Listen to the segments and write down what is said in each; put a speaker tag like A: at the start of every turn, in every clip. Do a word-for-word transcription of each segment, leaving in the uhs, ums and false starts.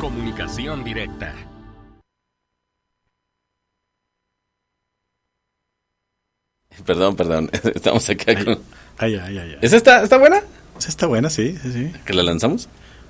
A: Comunicación directa.
B: Perdón, perdón. Estamos acá
C: ay,
B: con...
C: Ay, ay, ay, ay.
B: ¿Esa está, está buena?
C: Esa está buena, sí, sí, sí.
B: ¿Que la lanzamos?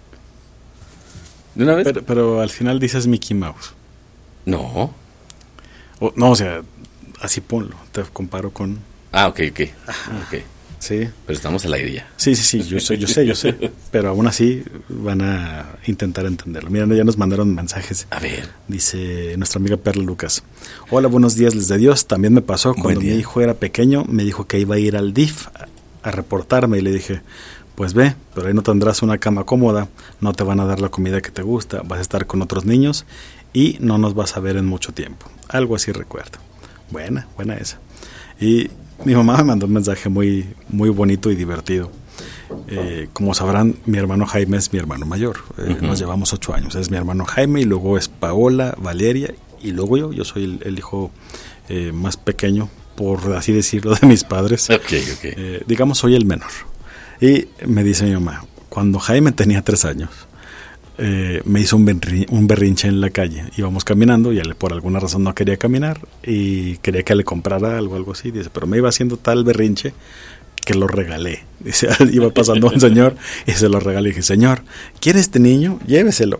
B: ¿De una vez?
C: Pero, pero al final dices Mickey Mouse.
B: No.
C: O, no, o sea, así ponlo. Te comparo con...
B: Ah, ok, ok. Ok.
C: Sí.
B: Pero estamos al aire ya.
C: Sí, sí, sí, yo sé, yo sé, yo sé. Pero aún así van a intentar entenderlo. Mira, ya nos mandaron mensajes.
B: A ver.
C: Dice nuestra amiga Perla Lucas. Hola, buenos días, les de Dios. También me pasó cuando mi hijo era pequeño, me dijo que iba a ir al D I F a, a reportarme y le dije, pues ve, pero ahí no tendrás una cama cómoda, no te van a dar la comida que te gusta, vas a estar con otros niños y no nos vas a ver en mucho tiempo. Algo así recuerdo. Buena, buena esa. Y mi mamá me mandó un mensaje muy, muy bonito y divertido. Eh, como sabrán, mi hermano Jaime es mi hermano mayor. Eh, uh-huh. Nos llevamos ocho años. Es mi hermano Jaime y luego es Paola, Valeria y luego yo. Yo soy el, el hijo eh, más pequeño, por así decirlo, de mis padres.
B: Okay, okay.
C: Eh, digamos, soy el menor. Y me dice mi mamá, cuando Jaime tenía tres años, Eh, me hizo un, berri- un berrinche en la calle. Íbamos caminando y él por alguna razón no quería caminar y quería que le comprara algo, algo así. Dice, pero me iba haciendo tal berrinche que lo regalé. Dice, iba pasando un señor y se lo regalé. Y dije, señor, ¿quiere este niño? Lléveselo.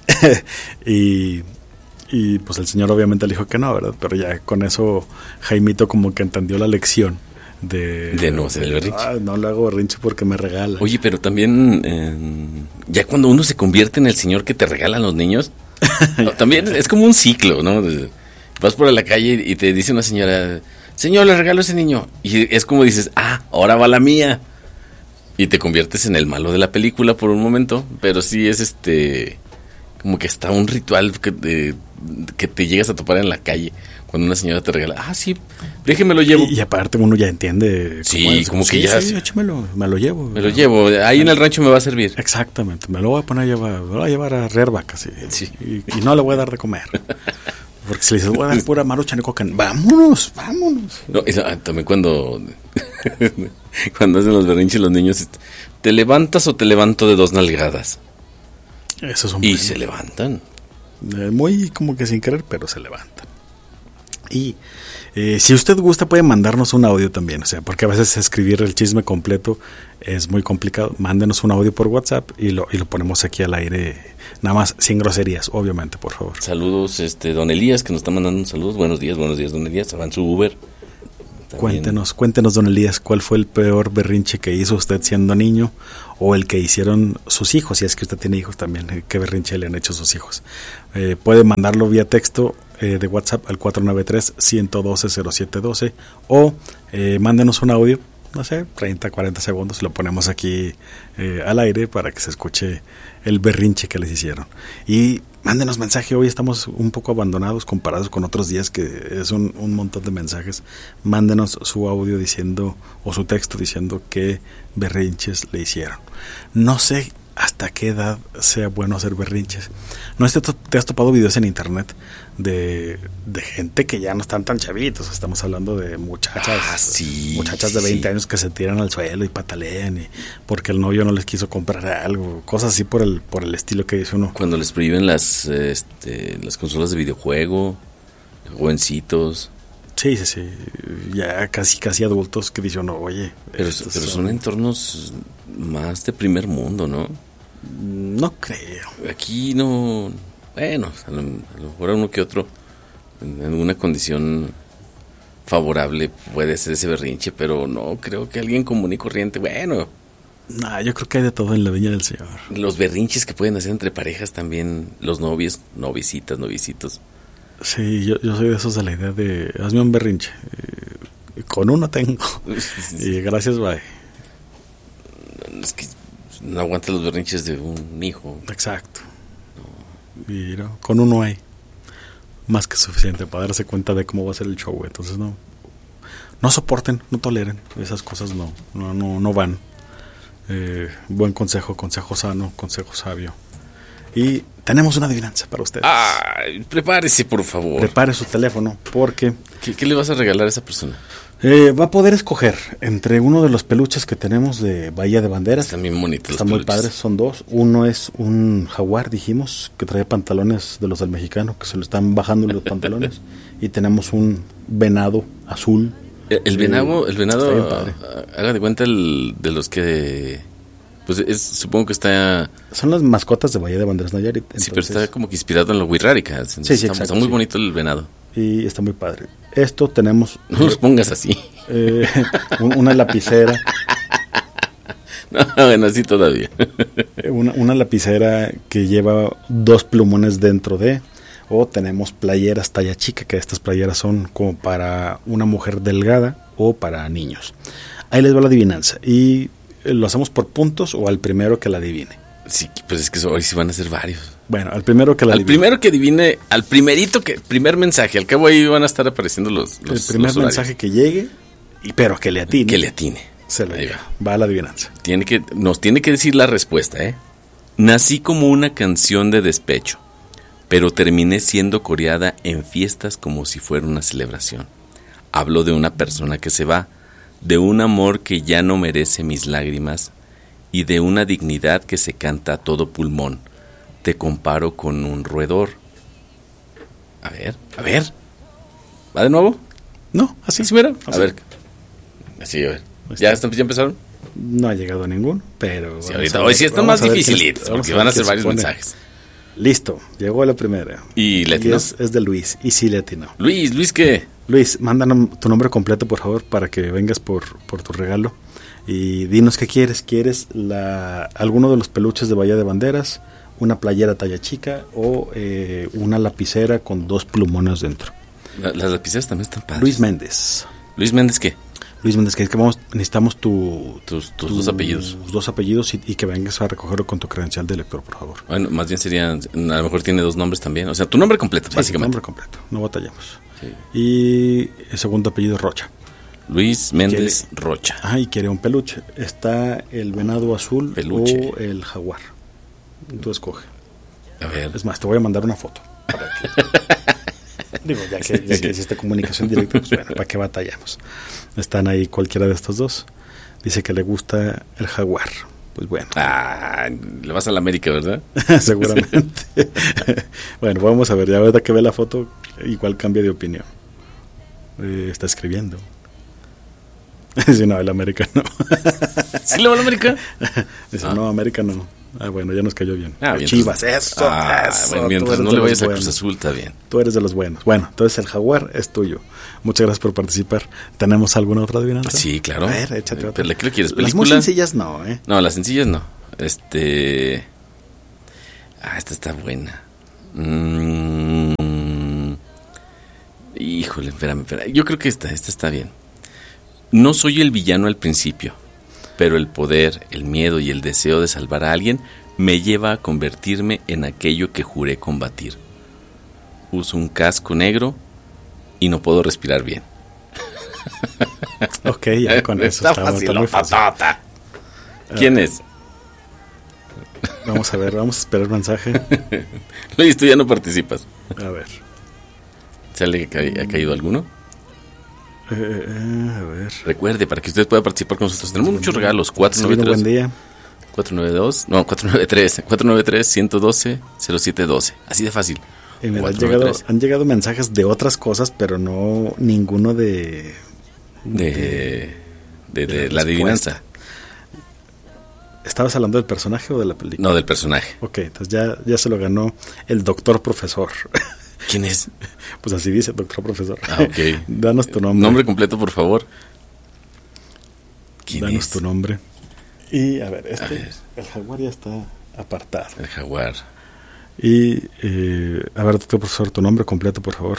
C: y, y pues el señor obviamente le dijo que no, ¿verdad? Pero ya con eso Jaimito como que entendió la lección. De,
B: de no hacer el berrinche.
C: Ah, no le hago berrinche porque me regala.
B: Oye, pero también eh, ya cuando uno se convierte en el señor que te regalan los niños, también es como un ciclo, ¿no? Vas por la calle y te dice una señora, señor, le regalo a ese niño. Y es como dices, ah, ahora va la mía. Y te conviertes en el malo de la película por un momento, pero sí es este como que está un ritual que te, que te llegas a topar en la calle. Cuando una señora te regala, ah, sí, déjeme lo llevo.
C: Y, y aparte uno ya entiende.
B: Sí, como que
C: sí,
B: ya.
C: Sí, échemelo, me lo llevo.
B: Me lo llevo, ahí en el rancho me va a servir.
C: Exactamente, me lo voy a poner a llevar, me lo voy a llevar a rear vacas. Y, sí. y, y no le voy a dar de comer. Porque si le dices, voy a dar pura marucha ni coca, vámonos, vámonos.
B: No, esa, también cuando, cuando hacen los berrinches los niños, ¿te levantas o te levanto de dos nalgadas?
C: Eso es un
B: Y
C: buen,
B: se levantan.
C: Eh, muy como que sin querer, pero se levantan. Y eh, si usted gusta puede mandarnos un audio también, o sea, porque a veces escribir el chisme completo es muy complicado. Mándenos un audio por WhatsApp y lo, y lo ponemos aquí al aire, nada más sin groserías, obviamente, por favor.
B: Saludos, este, don Elías, que nos está mandando un saludo. Buenos días, buenos días, don Elías, va en su Uber. También.
C: Cuéntenos, cuéntenos, don Elías, ¿cuál fue el peor berrinche que hizo usted siendo niño o el que hicieron sus hijos? Si es que usted tiene hijos también, ¿qué berrinche le han hecho sus hijos? Eh, puede mandarlo vía texto eh, de WhatsApp al cuatro nueve tres, uno uno dos, cero siete uno dos o eh, mándenos un audio, no sé, treinta, cuarenta segundos, lo ponemos aquí eh, al aire para que se escuche el berrinche que les hicieron. Y mándenos mensaje, hoy estamos un poco abandonados comparados con otros días que es un, un montón de mensajes. Mándenos su audio diciendo, o su texto diciendo qué berrinches le hicieron. No sé hasta qué edad sea bueno hacer berrinches. ¿No te has topado videos en internet de, de gente que ya no están tan chavitos? Estamos hablando de muchachas,
B: ah, sí,
C: muchachas de veinte
B: sí.
C: años que se tiran al suelo y patalean y porque el novio no les quiso comprar algo, cosas así por el por el estilo que dice uno.
B: Cuando les prohíben las este, las consolas de videojuego, jovencitos.
C: Sí, sí, sí, ya casi casi adultos que dicen, no, oye.
B: Pero, pero son entornos más de primer mundo, ¿no?
C: No creo.
B: Aquí no, bueno, a lo, a lo mejor uno que otro en alguna condición favorable puede hacer ese berrinche, pero no creo que alguien común y corriente, bueno.
C: Nah, yo creo que hay de todo en la viña del Señor.
B: Los berrinches que pueden hacer entre parejas también, los novios, novicitas, novicitos.
C: Sí, yo, yo soy de esos de la idea de, hazme un berrinche, eh, con uno tengo, y gracias, bye.
B: Es que no aguanta los berrinches de un hijo.
C: Exacto. No. Y no, con uno hay más que suficiente para darse cuenta de cómo va a ser el show. Entonces no, no soporten, no toleren esas cosas, no, no, no, no van. Eh, buen consejo, consejo sano, consejo sabio. Y tenemos una adivinanza para ustedes.
B: Ay, prepárese, por favor.
C: Prepare su teléfono, porque
B: ¿Qué, qué le vas a regalar a esa persona?
C: Eh, va a poder escoger entre uno de los peluches que tenemos de Bahía de Banderas.
B: Están bien bonitos.
C: Están muy padres, son dos. Uno es un jaguar, dijimos, que trae pantalones de los del mexicano, que se lo están bajando los pantalones. Y tenemos un venado azul.
B: El, el venado, el venado, haga de cuenta el de los que, pues es, supongo que está...
C: Son las mascotas de Bahía de Banderas, Nayarit.
B: Entonces, sí, pero está como que inspirado en lo Wixárika.
C: Sí, sí,
B: está,
C: exacto,
B: está muy
C: sí.
B: bonito el venado.
C: Y está muy padre. Esto tenemos...
B: No los pongas así.
C: Eh, una lapicera.
B: No, bueno, así todavía.
C: Una, una lapicera que lleva dos plumones dentro de... O tenemos playeras talla chica, que estas playeras son como para una mujer delgada o para niños. Ahí les va la adivinanza. Y lo hacemos por puntos o al primero que la adivine.
B: Sí, pues es que hoy sí van a ser varios.
C: Bueno, al primero que la
B: al
C: adivine.
B: Al primero que adivine, al primerito que, primer mensaje, al cabo ahí van a estar apareciendo los, los
C: El primer
B: los
C: mensaje que llegue, y pero que le atine.
B: Que le atine.
C: Se lo lleva. Va a la adivinanza.
B: Tiene que, nos tiene que decir la respuesta, ¿eh? Nací como una canción de despecho, pero terminé siendo coreada en fiestas como si fuera una celebración. Hablo de una persona que se va, de un amor que ya no merece mis lágrimas y de una dignidad que se canta a todo pulmón. Te comparo con un roedor. A ver, a ver. ¿Va de nuevo?
C: No, así.
B: ¿Sí, mira?
C: Así.
B: A ver. Así, a ver. ¿Ya, están, ¿Ya empezaron?
C: No ha llegado a ninguno, pero...
B: Sí, ahorita, hoy sí están más difíciles, porque van a ser varios mensajes.
C: Listo, llegó a la primera.
B: ¿Y le atinó?
C: Es, es de Luis, y sí le atinó.
B: Luis, ¿Luis qué?
C: Luis, mándanos tu nombre completo, por favor, para que vengas por, por tu regalo. Y dinos qué quieres. ¿Quieres la alguno de los peluches de Bahía de Banderas, una playera talla chica o eh, una lapicera con dos plumones dentro?
B: La, las lapiceras también están padres.
C: Luis Méndez.
B: ¿Luis Méndez qué?
C: Luis Méndez, que es que vamos, necesitamos tu,
B: tus, tus,
C: tus
B: dos apellidos.
C: Tus dos apellidos y, y que vengas a recogerlo con tu credencial de lector, por favor.
B: Bueno, más bien serían, a lo mejor tiene dos nombres también. O sea, tu nombre completo,
C: sí,
B: básicamente.
C: Tu nombre completo, no batallamos.
B: Sí.
C: Y el segundo apellido, Rocha.
B: Luis Méndez quiere, Rocha.
C: Ah, y quiere un peluche. Está el venado azul peluche. O el jaguar. Tú escoge.
B: A ver.
C: Es más, te voy a mandar una foto. Para que, digo, ya que, ya que hiciste comunicación directa, pues bueno, ¿para qué batallamos? Están ahí cualquiera de estos dos. Dice que le gusta el jaguar. Pues bueno.
B: Ah, le vas a la América, ¿verdad?
C: Seguramente. Bueno, vamos a ver. Ya verdad que ve la foto, igual cambia de opinión. Eh, está escribiendo. Dice, no, el América no.
B: ¿Sí le va a la América?
C: Dice, ah. no, América no. Ah, bueno, ya nos cayó bien.
B: Ah, bien
C: Chivas, eso,
B: ah,
C: eso.
B: Bueno, mientras no le vayas a Cruz Azul, está bien.
C: Tú eres de los buenos. Bueno, entonces el jaguar es tuyo. Muchas gracias por participar. ¿Tenemos alguna otra adivinanza?
B: Sí, claro.
C: A ver, échate otra.
B: ¿Pero qué lo quieres? ¿Película?
C: Las muy sencillas no, ¿eh?
B: No, las sencillas no. Este... Ah, esta está buena. Mm... Híjole, espérame, espérame. Yo creo que esta, esta está bien. No soy el villano al principio, pero el poder, el miedo y el deseo de salvar a alguien me lleva a convertirme en aquello que juré combatir. Uso un casco negro y no puedo respirar bien.
C: Ok, ya con eso
B: está, está fácil, está muy fácil. Patata. ¿Quién uh, es?
C: Vamos a ver, vamos a esperar mensaje.
B: Luis, tú ya no participas.
C: A ver.
B: ¿Sale que ha caído alguno?
C: Eh, eh, a ver.
B: Recuerde, para que usted pueda participar con nosotros, tenemos muchos regalos. cuatro nueve tres,
C: buen día.
B: cuatro nueve dos, no, cuatro nueve tres, cuatro nueve tres, uno uno dos, cero siete uno dos. Así de fácil.
C: Y me han, llegado, han llegado mensajes de otras cosas, pero no ninguno de...
B: De, de, de, de, de la adivinanza.
C: ¿Estabas hablando del personaje o de la película?
B: No, del personaje.
C: Ok, entonces ya, ya se lo ganó el doctor profesor.
B: ¿Quién es?
C: Pues así dice, doctor profesor.
B: Ah, ok.
C: Danos tu nombre.
B: Nombre completo, por favor.
C: ¿Quién Danos es? tu nombre. Y, a ver, este, a ver. El jaguar ya está apartado.
B: El jaguar.
C: Y, eh, a ver, doctor profesor, tu nombre completo, por favor.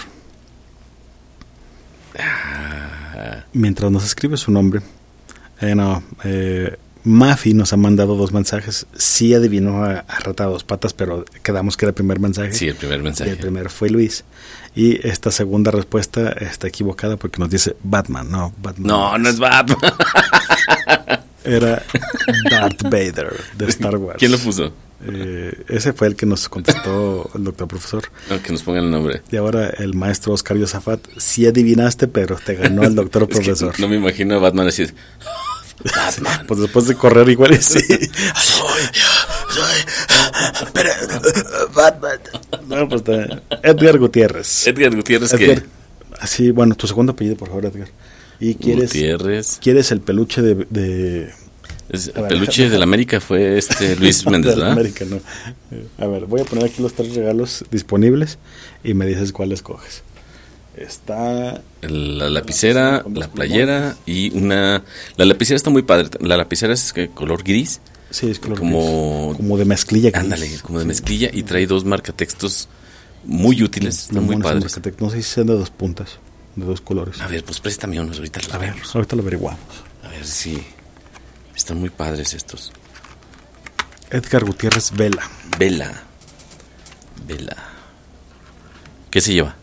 B: Ah.
C: Mientras nos escribe su nombre. Eh, no, eh... Mafi nos ha mandado dos mensajes. Sí adivinó a, a Rata a dos patas, pero quedamos que era el primer mensaje.
B: Sí, el primer mensaje.
C: Y el primero fue Luis. Y esta segunda respuesta está equivocada porque nos dice Batman. No, Batman.
B: No, no es Batman.
C: Era Darth Vader de Star Wars.
B: ¿Quién lo puso?
C: Eh, ese fue el que nos contestó el doctor profesor.
B: No, que nos pongan el nombre.
C: Y ahora el maestro Oscar Yosafat. Sí adivinaste, pero te ganó el doctor
B: Es
C: profesor.
B: que no me imagino a Batman así. Batman.
C: Pues después de correr igual y sí.
B: Soy, soy. Pero,
C: Batman. No, pues está. Edgar Gutiérrez.
B: Edgar Gutiérrez,
C: Edgar,
B: ¿qué?
C: Así, bueno, tu segundo apellido, por favor, Edgar. Y quieres,
B: Gutiérrez.
C: ¿Quieres el peluche de... de
B: Es, el ver, peluche déjame. de la América fue este Luis no, Méndez, ¿verdad?
C: América, no. A ver, voy a poner aquí los tres regalos disponibles y me dices cuál escoges. Está...
B: La lapicera, la playera y una... La lapicera está muy padre. La lapicera es color gris.
C: Sí, es color
B: como,
C: gris. Como de mezclilla. Gris.
B: Ándale, como de mezclilla y trae dos marcatextos muy útiles, están muy padres.
C: No sé si sean de dos puntas, de dos colores.
B: A ver, pues préstame unos, ahorita los
C: A ver,
B: vemos.
C: ahorita lo averiguamos.
B: A ver si... Están muy padres estos.
C: Edgar Gutiérrez Vela.
B: Vela. Vela. ¿Qué se lleva?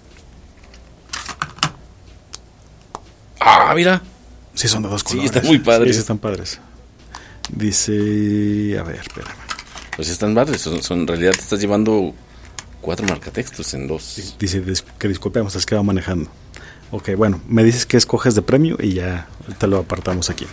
B: Ah, mira.
C: Sí, son de dos colores.
B: Sí, están muy padres.
C: Sí, están padres. Dice, a ver, espérame.
B: Pues están padres. Son, son, en realidad te estás llevando cuatro marcatextos en dos.
C: Dice que disculpemos, es que va manejando. Ok, bueno, me dices que escoges de premio y ya te lo apartamos aquí.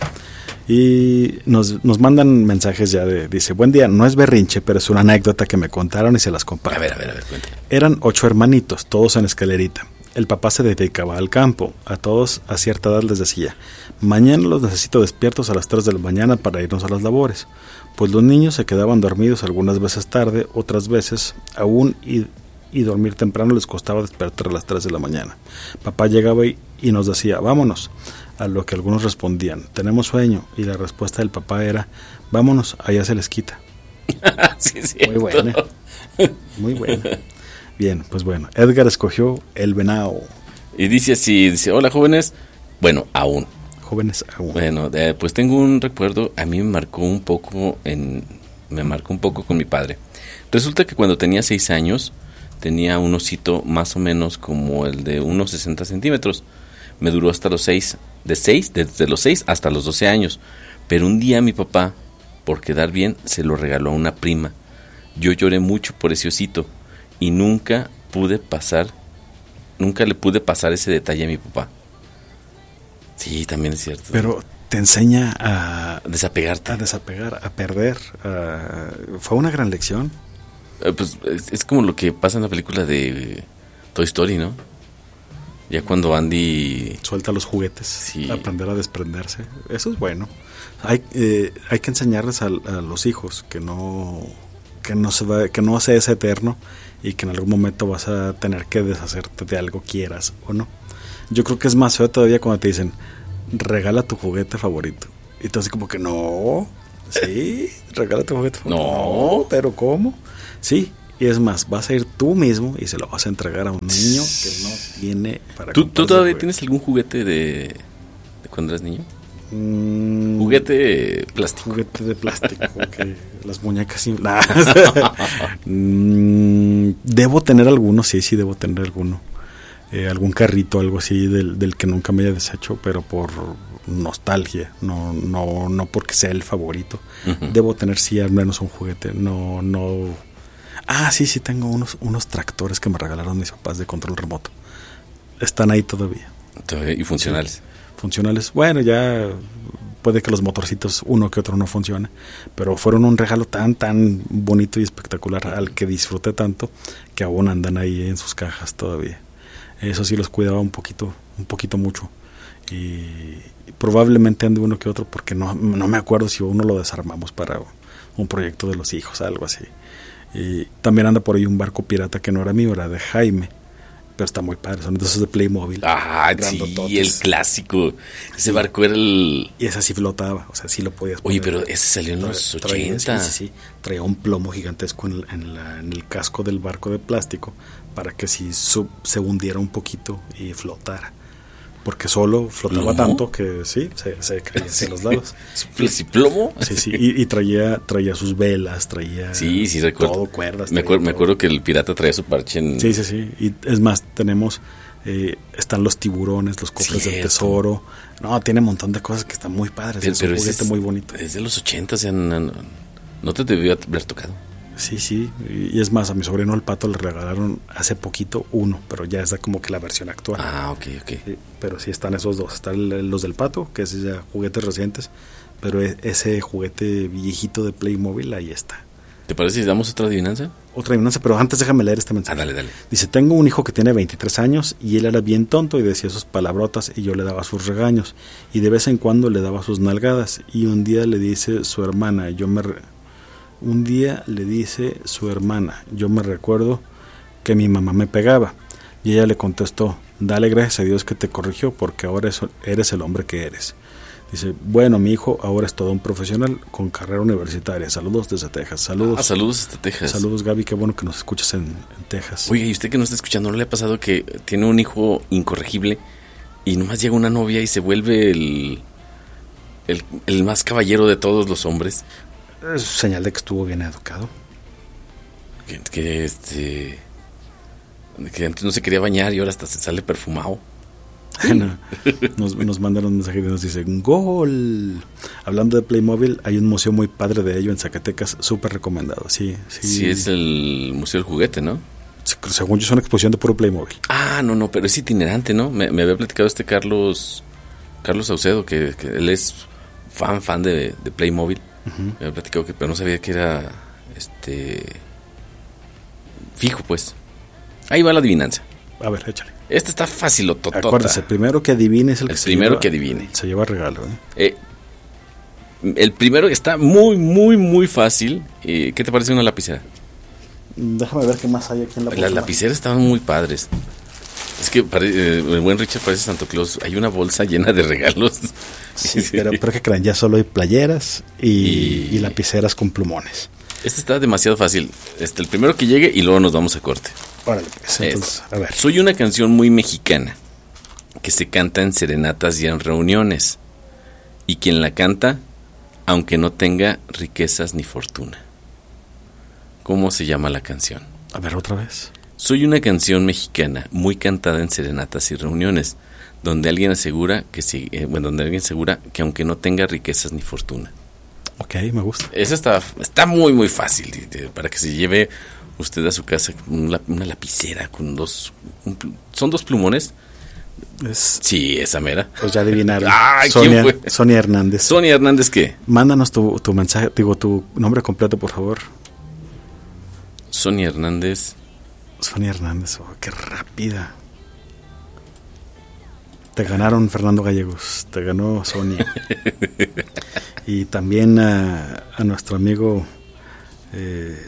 C: Y nos, nos mandan mensajes ya de, dice, buen día, no es berrinche, pero es una anécdota que me contaron y se las comparto.
B: A ver, a ver, a ver, cuéntame.
C: Eran ocho hermanitos, todos en escalerita. El papá se dedicaba al campo. A todos a cierta edad les decía, mañana los necesito despiertos a las tres de la mañana para irnos a las labores. Pues los niños se quedaban dormidos algunas veces tarde, otras veces aún y, y dormir temprano les costaba despertar a las tres de la mañana. Papá llegaba y, y nos decía, vámonos. A lo que algunos respondían, tenemos sueño, y la respuesta del papá era, vámonos, allá se les quita.
B: Sí, es
C: muy buena, muy buena. Bien, pues bueno, Edgar escogió el venado.
B: Y dice así, dice, hola jóvenes, bueno, aún.
C: Jóvenes aún.
B: Bueno, eh, pues tengo un recuerdo, a mí me marcó un poco, en, me marcó un poco con mi padre. Resulta que cuando tenía seis años, tenía un osito más o menos como el de unos sesenta centímetros. Me duró hasta los seis, de seis, desde los seis hasta los doce años. Pero un día mi papá, por quedar bien, se lo regaló a una prima. Yo lloré mucho por ese osito y nunca pude pasar, nunca le pude pasar ese detalle a mi papá. Sí, también es cierto.
C: Pero te enseña a
B: desapegarte,
C: a desapegar, a perder. A... Fue una gran lección.
B: Eh, pues es, es como lo que pasa en la película de Toy Story, ¿no? Ya cuando Andy
C: suelta los juguetes,
B: sí.
C: Aprender a desprenderse, eso es bueno. Hay eh, hay que enseñarles a, a los hijos que no que no se va, que no se es eterno y que en algún momento vas a tener que deshacerte de algo, quieras o no. Yo creo que es más feo todavía cuando te dicen regala tu juguete favorito y tú así como que no, sí, regala tu juguete favorito.
B: No,
C: no, pero ¿cómo? Sí. Y es más, vas a ir tú mismo y se lo vas a entregar a un niño que no tiene para
B: ¿Tú, ¿tú todavía tienes algún juguete de, de cuando eras niño?
C: Mm,
B: juguete plástico.
C: Juguete de plástico. Okay. Las muñecas sí. Nah. mm, debo tener alguno, sí, sí, debo tener alguno. Eh, algún carrito, algo así del, del que nunca me haya deshecho, pero por nostalgia, no, no, no porque sea el favorito. Uh-huh. Debo tener sí al menos un juguete, no, no. Ah, sí, sí, tengo unos, unos tractores que me regalaron mis papás de control remoto. Están ahí todavía.
B: ¿Todavía? ¿Y funcionales?
C: Sí, funcionales. Bueno, ya puede que los motorcitos, uno que otro no funcione, pero fueron un regalo tan, tan bonito y espectacular al que disfruté tanto que aún andan ahí en sus cajas todavía. Eso sí los cuidaba un poquito, un poquito mucho. Y probablemente ande uno que otro porque no, no me acuerdo si uno lo desarmamos para un proyecto de los hijos, algo así. Y también anda por ahí un barco pirata que no era mío, era de Jaime, pero está muy padre, son de esos de Playmobil.
B: Ah, sí, el clásico. Ese sí. Barco era el...
C: Y ese sí flotaba, o sea, sí lo podías poner.
B: Oye, pero ese salió en los
C: traía,
B: ochenta.
C: Sí, sí, sí, traía un plomo gigantesco en, en, la, en el casco del barco de plástico para que si sub, se hundiera un poquito y flotara. porque solo flotaba
B: ¿Plomo?
C: tanto que sí, se, se caía hacia los lados.
B: ¿Sí, plomo?
C: Sí, sí, y, y traía traía sus velas, traía
B: Sí, sí, recuerdo.
C: todo, cuerdas.
B: Me,
C: traía
B: acuer- me
C: todo.
B: acuerdo que el pirata traía su parche en...
C: Sí, sí, sí. Y es más, tenemos, eh, están los tiburones, los cofres del
B: Cierto.
C: tesoro. No, tiene un montón de cosas que están muy padres.
B: Pero,
C: es
B: pero
C: un
B: ese
C: juguete
B: es,
C: muy bonito.
B: es de los ochenta, o sea, no, no- no te debió haber tocado.
C: Sí, sí. Y, y es más, a mi sobrino el Pato le regalaron hace poquito uno, pero ya está como que la versión actual.
B: Ah, ok, ok.
C: Sí, pero sí están esos dos. Están el- los del Pato, que es ya juguetes recientes, pero e- ese juguete viejito de Playmobil, ahí está.
B: ¿Te parece si damos otra adivinanza?
C: Otra adivinanza, pero antes déjame leer este mensaje.
B: Ah, dale, dale.
C: Dice, tengo un hijo que tiene veintitrés años y él era bien tonto y decía sus palabrotas y yo le daba sus regaños y de vez en cuando le daba sus nalgadas y un día le dice su hermana, yo me... re- un día le dice su hermana, yo me recuerdo que mi mamá me pegaba y ella le contestó, dale gracias a Dios que te corrigió porque ahora es- eres el hombre que eres. Dice, bueno, mi hijo ahora es todo un profesional con carrera universitaria. Saludos desde Texas. Saludos.
B: Ah, saludos hasta Texas.
C: Saludos, Gaby, qué bueno que nos escuchas en, en Texas.
B: Oye, ¿y usted que no está escuchando, no le ha pasado que tiene un hijo incorregible y nomás llega una novia y se vuelve el, el, el más caballero de todos los hombres?
C: Es señal de que estuvo bien educado.
B: Que, que este... que antes no se quería bañar y ahora hasta se sale perfumado.
C: No, nos, nos mandan un mensaje y nos dicen ¡Gol! Hablando de Playmobil, hay un museo muy padre de ello en Zacatecas, súper recomendado. Sí, sí.
B: Sí, es el Museo del Juguete, ¿no?
C: Según yo es una exposición de puro Playmobil.
B: Ah, no, no, pero es itinerante, ¿no? Me, me había platicado este Carlos Carlos Saucedo, que, que él es fan, fan de, de Playmobil. Uh-huh. Me había platicado que, pero no sabía que era este fijo, pues. Ahí va la adivinanza.
C: A ver, échale.
B: Esta está fácil, o totota.
C: Acuérdese, el primero que adivine es el,
B: el
C: que se
B: primero
C: lleva,
B: que adivine.
C: Se lleva regalo, ¿eh?
B: Eh, el primero está muy, muy, muy fácil. Eh, ¿Qué te parece una lapicera?
C: Déjame ver qué más hay aquí en la
B: Las lapiceras estaban muy padres. Es que pare, eh, el buen Richard parece Santo Claus. Hay una bolsa llena de regalos.
C: Sí, sí. Pero, pero que crean, ya solo hay playeras y, y... y lapiceras con plumones.
B: Este está demasiado fácil. Este, el primero que llegue y luego nos vamos a corte.
C: Órale, pues, entonces, a ver.
B: Soy una canción muy mexicana que se canta en serenatas y en reuniones. Y quien la canta, aunque no tenga riquezas ni fortuna. ¿Cómo se llama la canción?
C: A ver, otra vez.
B: Soy una canción mexicana muy cantada en serenatas y reuniones, donde alguien asegura que si, eh, bueno, donde alguien asegura que aunque no tenga riquezas ni fortuna.
C: Ok, me gusta.
B: Esa está, está muy muy fácil de, para que se lleve usted a su casa una, una lapicera con dos, un, son dos plumones.
C: Es,
B: sí, esa mera.
C: Pues ya adivinaron.
B: Ay,
C: Sonia,
B: ¿quién fue?
C: Sonia Hernández.
B: Sonia Hernández, ¿qué?
C: Mándanos tu, tu mensaje, digo, tu nombre completo, por favor.
B: Sonia Hernández.
C: Sonia Hernández, oh, qué rápida. Te ganaron, Fernando Gallegos. Te ganó Sonia. Y también a, a nuestro amigo eh,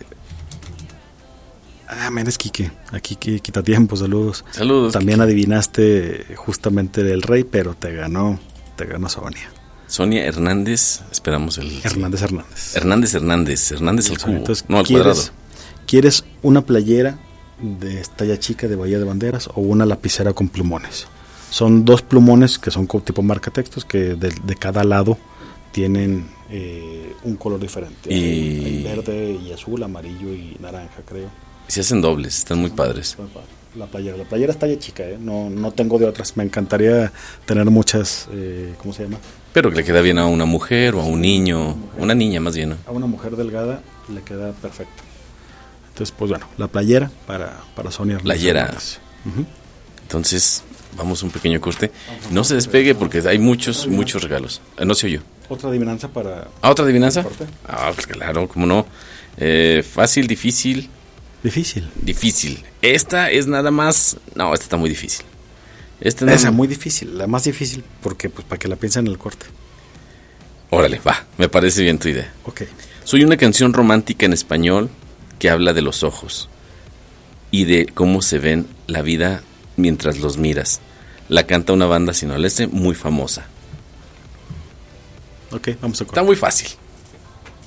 C: ah, Méndez Quique, aquí que quita tiempo, saludos.
B: Saludos.
C: También
B: Quique.
C: Adivinaste justamente del rey, pero te ganó, te ganó Sonia.
B: Sonia Hernández, esperamos el
C: Hernández
B: sí.
C: Hernández.
B: Hernández Hernández, Hernández al cubo,
C: Entonces,
B: no al
C: ¿quieres,
B: cuadrado.
C: ¿Quieres una playera de talla chica de Bahía de Banderas o una lapicera con plumones? Son dos plumones que son tipo marca textos que de, de cada lado tienen eh, un color diferente.
B: Y...
C: Hay, hay verde y azul, amarillo y naranja, creo.
B: Se hacen dobles, están muy padres.
C: La playera, la playera es talla chica, ¿eh? no, no tengo de otras. Me encantaría tener muchas, eh, ¿cómo se llama?
B: Pero que le queda bien a una mujer o a un niño, una, una niña más bien, ¿no?
C: A una mujer delgada le queda perfecto. Entonces, pues bueno, la playera para, para Sonia.
B: Playera. Uh-huh. Entonces, vamos a un pequeño corte. No se despegue porque hay muchos, muchos regalos. Eh, no se oyó.
C: ¿Otra adivinanza para...?
B: ¿Ah, otra adivinanza? Ah, claro, cómo no. Eh, fácil, difícil.
C: Difícil.
B: Difícil. Esta es nada más... No, esta está muy difícil. Esta
C: Esa muy difícil, la más difícil, porque pues para que la piensen en el corte.
B: Órale, va, me parece bien tu idea.
C: Ok.
B: Soy una canción romántica en español que habla de los ojos y de cómo se ven la vida mientras los miras. La canta una banda sinaloense muy famosa.
C: Ok, vamos a corte.
B: Está muy fácil.